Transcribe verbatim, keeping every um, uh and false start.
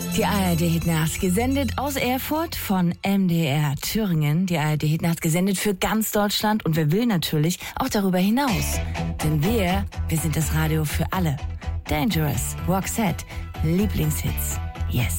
Die A R D-Hitnacht gesendet aus Erfurt von M D R Thüringen. Die A R D-Hitnacht gesendet für ganz Deutschland und wer will natürlich auch darüber hinaus. Denn wir, wir sind das Radio für alle. Dangerous, Roxette, Lieblingshits, yes.